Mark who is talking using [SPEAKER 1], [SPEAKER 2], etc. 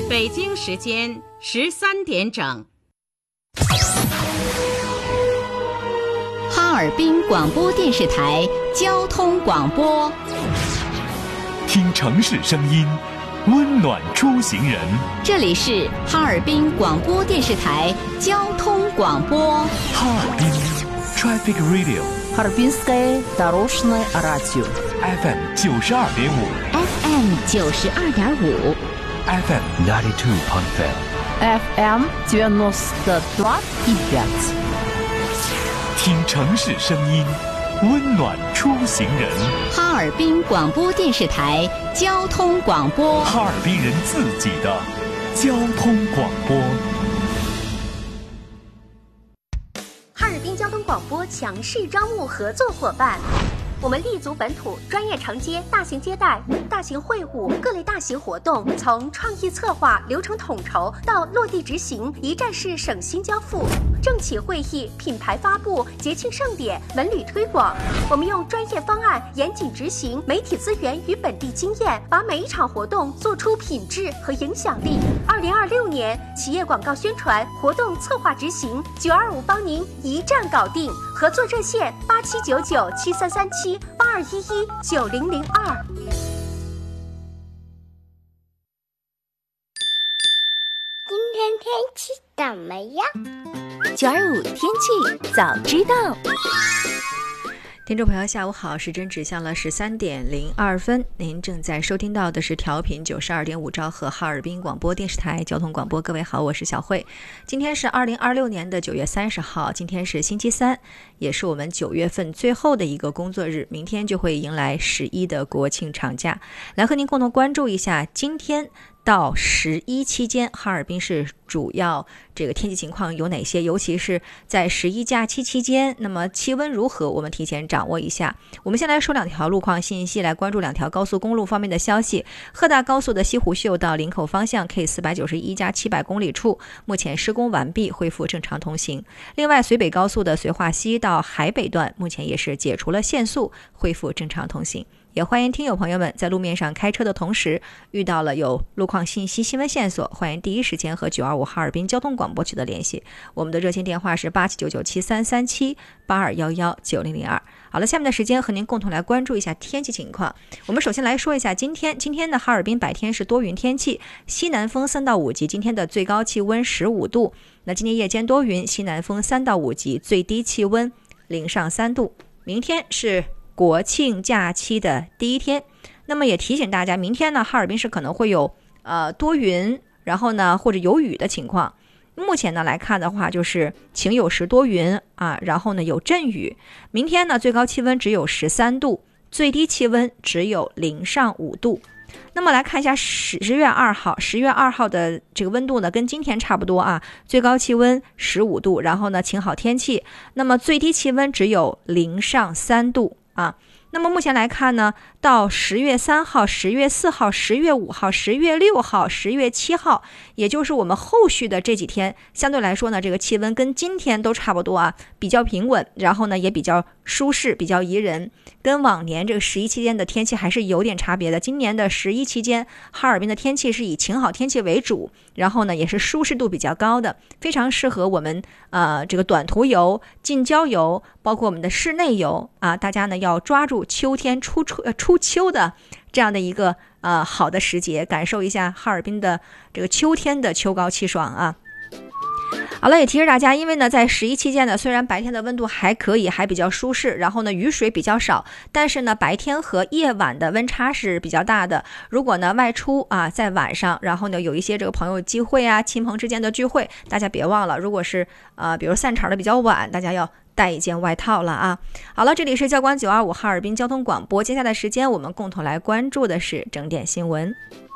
[SPEAKER 1] 北京时间13点整。
[SPEAKER 2] 哈尔滨广播电视台交通广播，
[SPEAKER 3] 听城市声音，温暖出行人。
[SPEAKER 2] 这里是哈尔滨广播电视台交通广播。
[SPEAKER 3] 哈尔滨 Traffic Radio，
[SPEAKER 4] Харбинское дорожное радио
[SPEAKER 3] FM 92.5
[SPEAKER 2] FM 92.5
[SPEAKER 3] FM 92.5
[SPEAKER 4] FM 92.5。
[SPEAKER 3] 听城市声音，温暖出行人。
[SPEAKER 2] 哈尔滨广播电视台交通广播，
[SPEAKER 3] 哈尔滨人自己的交通广播。
[SPEAKER 5] 哈尔滨交通广播强势招募合作伙伴。我们立足本土，专业承接大型接待、大型会晤、各类大型活动，从创意策划、流程统筹到落地执行，一站式省心交付。政企会议、品牌发布、节庆盛典、文旅推广，我们用专业方案严谨执行，媒体资源与本地经验，把每一场活动做出品质和影响力。2026年企业广告宣传活动策划执行，925帮您一站搞定。合作热线8799733782119002。
[SPEAKER 6] 今天天气怎么样
[SPEAKER 5] ？925天气早知道。
[SPEAKER 7] 听众朋友下午好，时针指向了13点02分，您正在收听到的是调频92.5兆赫哈尔滨广播电视台交通广播。各位好，我是小慧。今天是2026年的9月30号，今天是星期三，也是我们9月份最后的一个工作日，明天就会迎来11的国庆长假。来和您共同关注一下今天到11期间哈尔滨市主要这个天气情况有哪些，尤其是在11假期期间，那么气温如何，我们提前掌握一下。我们先来说2条路况信息，来关注2条高速公路方面的消息。鹤大高速的西湖秀到林口方向 K491+700公里处目前施工完毕，恢复正常通行。另外绥北高速的绥化西到海北段目前也是解除了限速，恢复正常通行。也欢迎听友朋友们在路面上开车的同时，遇到了有路况信息、新闻线索，欢迎第一时间和925哈尔滨交通广播取得联系。我们的热线电话是8799733782119002。好了，下面的时间和您共同来关注一下天气情况。我们首先来说一下今天的哈尔滨白天是多云天气，西南风3到5级，今天的最高气温15度。那今天夜间多云，西南风3到5级，最低气温零上3度。明天是国庆假期的第一天，那么也提醒大家，明天呢，哈尔滨市可能会有多云，然后呢或者有雨的情况。目前呢来看的话，就是晴有时多云啊，然后呢有阵雨。明天呢最高气温只有13度，最低气温只有零上5度。那么来看一下10月2号的这个温度呢，跟今天差不多啊，最高气温15度，然后呢晴好天气，那么最低气温只有零上3度啊。那么目前来看呢，到10月3号、10月4号、10月5号、10月6号、10月7号，也就是我们后续的这几天，相对来说呢，这个气温跟今天都差不多啊，比较平稳，然后呢也比较舒适，比较宜人。跟往年这个11期间的天气还是有点差别的。今年的11期间，哈尔滨的天气是以晴好天气为主，然后呢也是舒适度比较高的，非常适合我们这个短途游、近郊游，包括我们的室内游啊，大家呢要抓住秋天初秋的这样的一个好的时节，感受一下哈尔滨的这个秋天的秋高气爽啊。好了，也提示大家，因为呢在11期间呢，虽然白天的温度还可以，还比较舒适，然后呢雨水比较少，但是呢白天和夜晚的温差是比较大的。如果呢外出啊，在晚上，然后呢有一些这个朋友聚会啊，亲朋之间的聚会，大家别忘了，如果是比如散场的比较晚，大家要带一件外套了啊。好了，这里是教官925哈尔滨交通广播，接下来的时间我们共同来关注的是整点新闻。